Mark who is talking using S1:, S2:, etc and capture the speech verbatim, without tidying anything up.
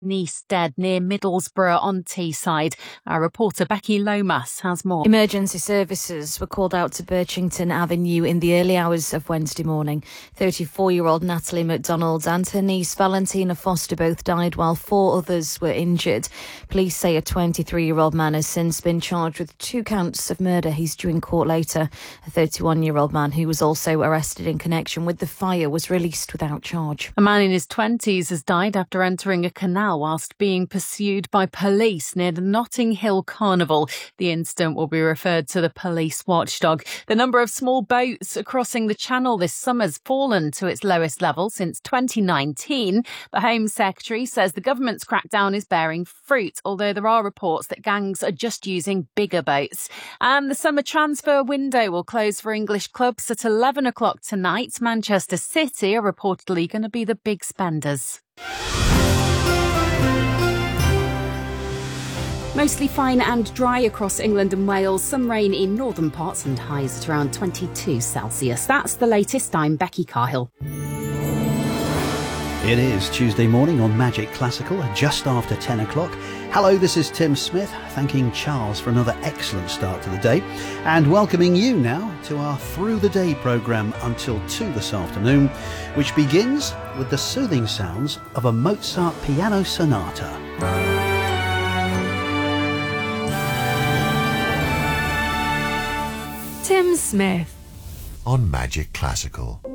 S1: Niece dead near Middlesbrough on Teesside. Our reporter Becky Lomas has more.
S2: Emergency services were called out to Birchington Avenue in the early hours of Wednesday morning. thirty-four-year-old Natalie McDonald and her niece Valentina Foster both died while four others were injured. Police say a twenty-three-year-old man has since been charged with two counts of murder. He's due in court later. A thirty-one-year-old man who was also arrested in connection with the fire was released without charge.
S1: A man in his twenties has died after entering a canal whilst being pursued by police near the Notting Hill Carnival. The incident will be referred to the police watchdog. The number of small boats crossing the channel this summer has fallen to its lowest level since twenty nineteen. The Home Secretary says the government's crackdown is bearing fruit, although there are reports that gangs are just using bigger boats. And the summer transfer window will close for English clubs at eleven o'clock tonight. Manchester City are reportedly going to be the big spenders. Mostly fine and dry across England and Wales. Some rain in northern parts and highs at around twenty-two Celsius. That's the latest. I'm Becky Cahill.
S3: It is Tuesday morning on Magic Classical, just after ten o'clock. Hello, this is Tim Smith, thanking Charles for another excellent start to the day and welcoming you now to our Through the Day programme until two this afternoon, which begins with the soothing sounds of a Mozart piano sonata.
S2: Tim Smith
S4: on Magic Classical.